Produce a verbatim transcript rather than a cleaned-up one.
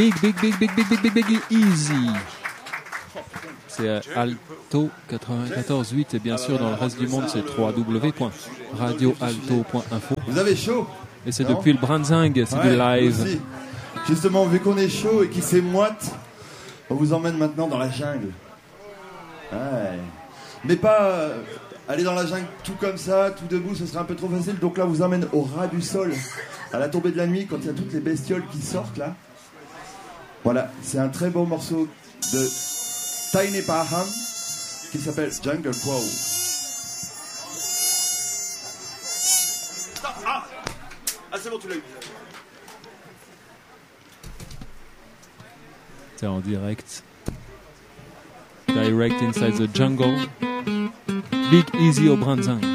Big, big, big, big, big, big, big, big, easy. C'est euh, Alto quatre-vingt-quatorze huit et bien sûr dans le reste du monde c'est w w w point radio alto point info. Vous avez chaud? Et c'est depuis le Branzing, c'est ouais, du live. Aussi. Justement, vu qu'on est chaud et qu'il s'émoite, on vous emmène maintenant dans la jungle. Ouais. Mais pas euh, aller dans la jungle tout comme ça, tout debout, ce serait un peu trop facile. Donc là, on vous emmène au ras du sol, à la tombée de la nuit, quand il y a toutes les bestioles qui sortent là. Voilà, c'est un très beau morceau de Tiny Parham qui s'appelle Jungle Crow. Ah, ah c'est bon, tu l'as eu. C'est en direct. Direct inside the jungle. Big Easy au Branzing.